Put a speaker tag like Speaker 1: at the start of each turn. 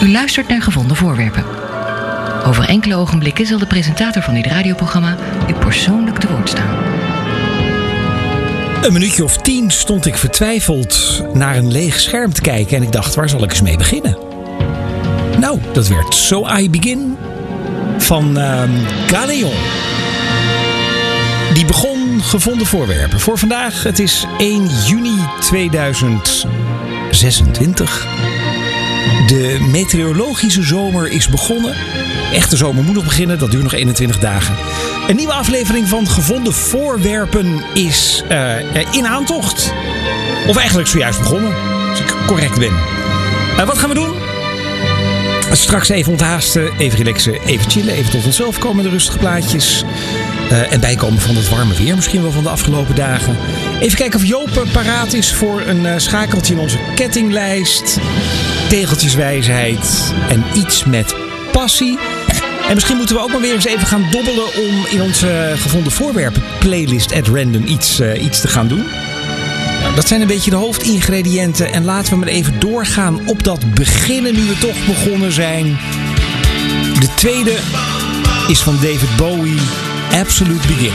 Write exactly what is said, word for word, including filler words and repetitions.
Speaker 1: U luistert naar Gevonden Voorwerpen. Over enkele ogenblikken zal de presentator van dit radioprogramma u persoonlijk te woord staan.
Speaker 2: Een minuutje of tien stond ik vertwijfeld naar een leeg scherm te kijken en ik dacht, waar zal ik eens mee beginnen? Nou, dat werd So I Begin van uh, Galeon. Die begon Gevonden Voorwerpen. Voor vandaag, het is één juni tweeduizend zesentwintig. De meteorologische zomer is begonnen. Echte zomer moet nog beginnen, dat duurt nog eenentwintig dagen. Een nieuwe aflevering van Gevonden Voorwerpen is uh, in aantocht. Of eigenlijk zojuist begonnen, als ik correct ben. Uh, wat gaan we doen? Straks even onthaasten, even relaxen, even chillen, even tot onszelf komen, de rustige plaatjes. Uh, en bijkomen van het warme weer, misschien wel van de afgelopen dagen. Even kijken of Joop paraat is voor een uh, schakeltje in onze kettinglijst. Tegeltjeswijsheid en iets met passie. En misschien moeten we ook maar weer eens even gaan dobbelen om in onze Gevonden Voorwerpen playlist at random iets, uh, iets te gaan doen. Nou, dat zijn een beetje de hoofdingrediënten. En laten we maar even doorgaan op dat beginnen nu we toch begonnen zijn. De tweede is van David Bowie, Absolute Begin.